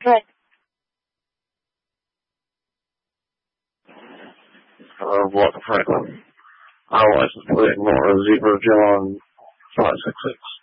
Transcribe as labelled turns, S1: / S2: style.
S1: Good.
S2: What Franklin? Our license plate Laura Zebra John 566.